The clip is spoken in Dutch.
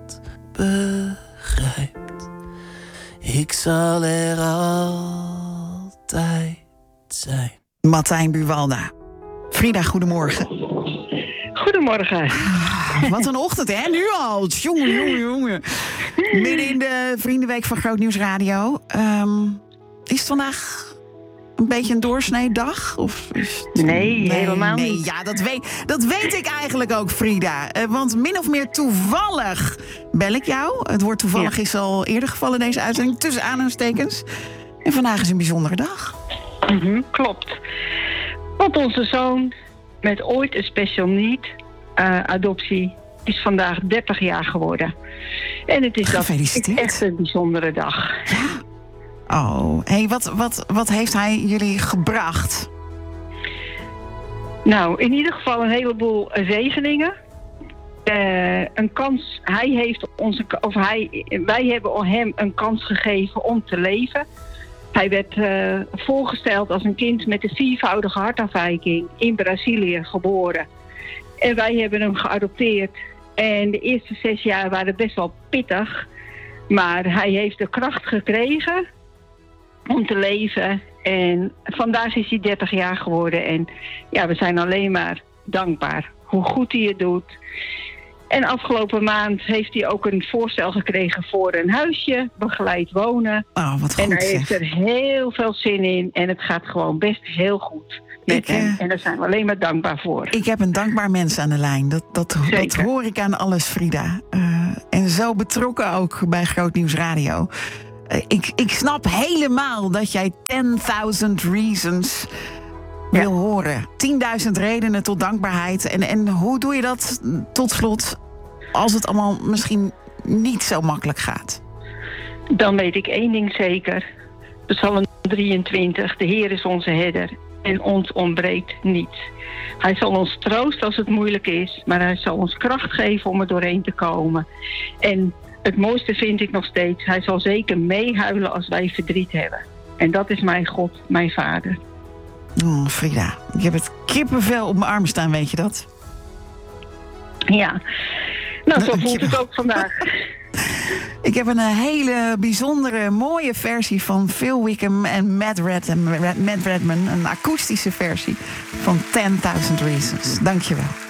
begrijpt. Ik zal er altijd zijn. Martijn Buwalda. Frida, goedemorgen. Goedemorgen. Wat een ochtend, hè? Nu al. Jongen. Midden in de Vriendenweek van Groot Nieuws Radio. Is het vandaag een beetje een doorsnee dag? Of is het... Nee, helemaal niet. Ja, dat weet ik eigenlijk ook, Frida. Want min of meer toevallig bel ik jou. Het woord toevallig is al eerder gevallen, deze uitzending. Tussen aanhalingstekens. En vandaag is een bijzondere dag. Klopt. Want onze zoon met ooit een special need adoptie is vandaag 30 jaar geworden. En het is echt een bijzondere dag. Ja. Oh, hey, wat heeft hij jullie gebracht? Nou, in ieder geval een heleboel zegeningen. Een kans. Wij hebben hem een kans gegeven om te leven. Hij werd voorgesteld als een kind met een 4voudige hartafwijking in Brazilië geboren. En wij hebben hem geadopteerd. En de eerste 6 jaar waren best wel pittig. Maar hij heeft de kracht gekregen om te leven. En vandaag is hij 30 jaar geworden. En ja, we zijn alleen maar dankbaar hoe goed hij het doet. En afgelopen maand heeft hij ook een voorstel gekregen voor een huisje, begeleid wonen. Oh, wat goed. En hij heeft er heel veel zin in. En het gaat gewoon best heel goed met hem. En daar zijn we alleen maar dankbaar voor. Ik heb een dankbaar mens aan de lijn. Dat hoor ik aan alles, Frida. En zo betrokken ook bij Groot Nieuws Radio. Ik snap helemaal dat jij 10.000 reasons wil horen. 10.000 redenen tot dankbaarheid. En hoe doe je dat tot slot als het allemaal misschien niet zo makkelijk gaat? Dan weet ik 1 ding zeker. Psalm 23. De Heer is onze herder en ons ontbreekt niets. Hij zal ons troosten als het moeilijk is, maar hij zal ons kracht geven om er doorheen te komen. En het mooiste vind ik nog steeds, hij zal zeker meehuilen als wij verdriet hebben. En dat is mijn God, mijn Vader. Oh, Frida, ik heb het kippenvel op mijn arm staan, weet je dat? Ja, nou zo voelt het ook vandaag. Ik heb een hele bijzondere, mooie versie van Phil Wickham en Matt Redman. Een akoestische versie van 10.000 Reasons. Dank je wel.